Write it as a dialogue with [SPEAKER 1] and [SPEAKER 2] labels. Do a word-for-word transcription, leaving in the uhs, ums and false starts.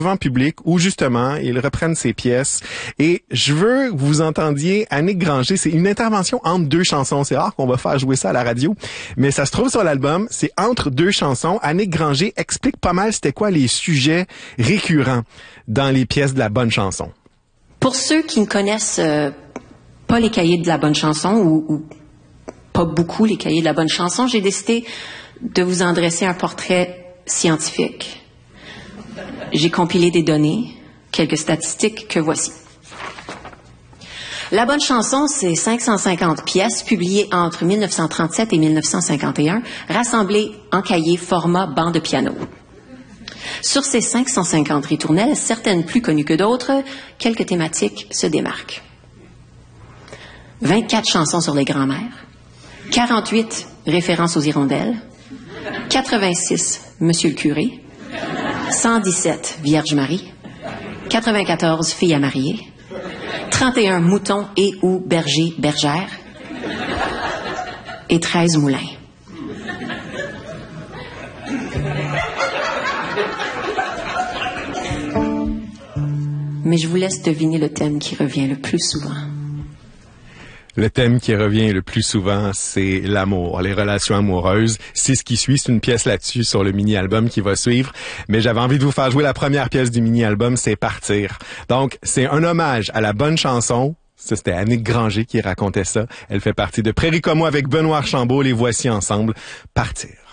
[SPEAKER 1] devant public où justement ils reprennent ces pièces et je veux que vous entendiez Annick Granger. C'est une intervention entre deux chansons. C'est rare qu'on va faire jouer ça à la radio, mais ça se trouve sur l'album. C'est entre deux chansons. Annick Granger explique pas mal c'était quoi les sujets récurrents dans les pièces de la bonne chanson.
[SPEAKER 2] Pour ceux qui ne connaissent euh, pas les cahiers de la bonne chanson ou, ou pas beaucoup les cahiers de la bonne chanson, j'ai décidé de vous en dresser un portrait scientifique. J'ai compilé des données, quelques statistiques que voici. La bonne chanson, c'est cinq cent cinquante pièces publiées entre mille neuf cent trente-sept et mille neuf cent cinquante et un, rassemblées en cahiers format banc de piano. Sur ces cinq cent cinquante ritournelles, certaines plus connues que d'autres, quelques thématiques se démarquent. vingt-quatre chansons sur les grands-mères, quarante-huit références aux hirondelles, quatre-vingt-six Monsieur le curé, cent dix-sept Vierge Marie, quatre-vingt-quatorze filles à marier, trente et un moutons et ou bergers bergères et treize moulins. Mais je vous laisse deviner le thème qui revient le plus souvent.
[SPEAKER 1] Le thème qui revient le plus souvent, c'est l'amour, les relations amoureuses. C'est ce qui suit, c'est une pièce là-dessus sur le mini-album qui va suivre. Mais j'avais envie de vous faire jouer la première pièce du mini-album, c'est Partir. Donc, c'est un hommage à la bonne chanson. Ça, c'était Annick Granger qui racontait ça. Elle fait partie de Prairie comme moi avec Benoît Archambault. Les voici ensemble. Partir.